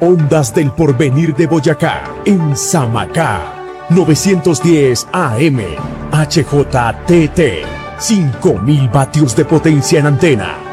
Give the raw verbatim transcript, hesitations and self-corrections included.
Ondas del Porvenir de Boyacá, en Samacá. novecientos diez A M, H J T T, cinco mil vatios de potencia en antena.